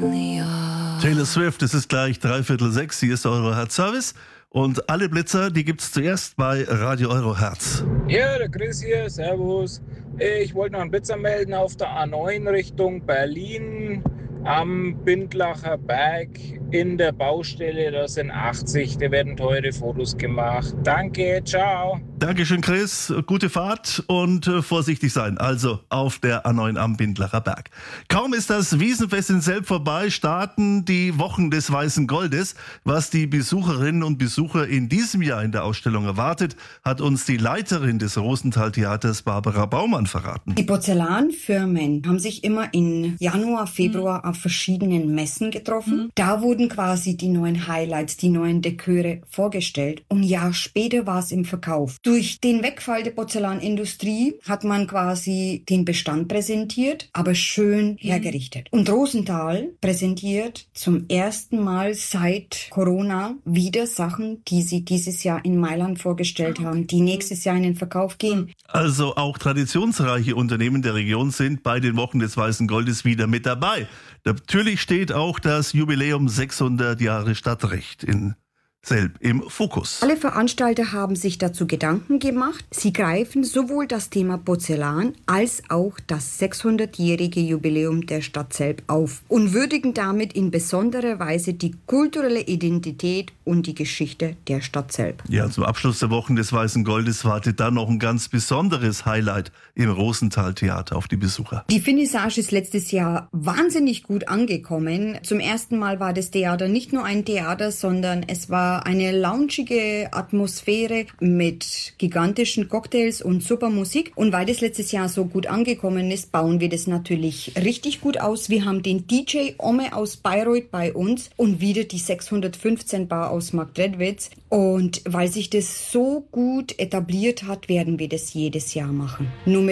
Taylor Swift, es ist gleich 5:45, hier ist Euro Herz Service. Und alle Blitzer, die gibt's zuerst bei Radio Euro Herz. Ja, der Chris hier, servus. Ich wollte noch einen Blitzer melden auf der A9 Richtung Berlin am Bindlacher Berg in der Baustelle. Da sind 80, da werden teure Fotos gemacht. Danke, ciao. Dankeschön, Chris. Gute Fahrt und vorsichtig sein. Also auf der A9 am Bindlacher Berg. Kaum ist das Wiesenfest in Selb vorbei, starten die Wochen des Weißen Goldes. Was die Besucherinnen und Besucher in diesem Jahr in der Ausstellung erwartet, hat uns die Leiterin des Rosenthal-Theaters Barbara Baumann verraten. Die Porzellanfirmen haben sich immer im Januar, Februar auf verschiedenen Messen getroffen. Da wurden quasi die neuen Highlights, die neuen Deköre vorgestellt. Und ein Jahr später war es im Verkauf. Durch den Wegfall der Porzellanindustrie hat man quasi den Bestand präsentiert, aber schön hergerichtet. Und Rosenthal präsentiert zum ersten Mal seit Corona wieder Sachen, die sie dieses Jahr in Mailand vorgestellt haben, die nächstes Jahr in den Verkauf gehen. Also auch traditionsreiche Unternehmen der Region sind bei den Wochen des Weißen Goldes wieder mit dabei. Natürlich steht auch das Jubiläum 600 Jahre Stadtrecht in Selb im Fokus. Alle Veranstalter haben sich dazu Gedanken gemacht. Sie greifen sowohl das Thema Porzellan als auch das 600-jährige Jubiläum der Stadt Selb auf und würdigen damit in besonderer Weise die kulturelle Identität und die Geschichte der Stadt Selb. Ja, zum Abschluss der Wochen des Weißen Goldes wartet dann noch ein ganz besonderes Highlight im Rosenthal-Theater auf die Besucher. Die Finissage ist letztes Jahr wahnsinnig gut angekommen. Zum ersten Mal war das Theater nicht nur ein Theater, sondern es war eine loungige Atmosphäre mit gigantischen Cocktails und super Musik. Und weil das letztes Jahr so gut angekommen ist, bauen wir das natürlich richtig gut aus. Wir haben den DJ Ome aus Bayreuth bei uns und wieder die 615 Bar aus Marktredwitz. Und weil sich das so gut etabliert hat, werden wir das jedes Jahr machen. Nur mit